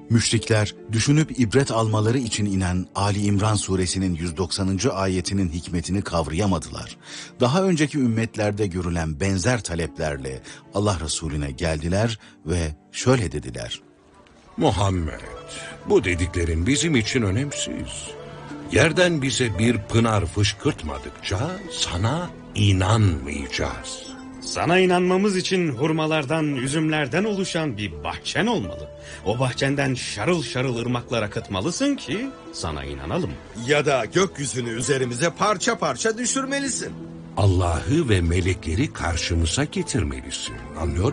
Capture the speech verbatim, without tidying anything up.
Müşrikler, düşünüp ibret almaları için inen Ali İmran suresinin yüz doksanıncı ayetinin hikmetini kavrayamadılar. Daha önceki ümmetlerde görülen benzer taleplerle Allah Resulüne geldiler ve şöyle dediler. Muhammed, bu dediklerin bizim için önemsiz. Yerden bize bir pınar fışkırtmadıkça sana inanmayacağız. Sana inanmamız için hurmalardan, üzümlerden oluşan bir bahçen olmalı. O bahçenden şarıl şarıl ırmaklar akıtmalısın ki sana inanalım. Ya da gökyüzünü üzerimize parça parça düşürmelisin. Allah'ı ve melekleri karşımıza getirmelisin. Anlıyor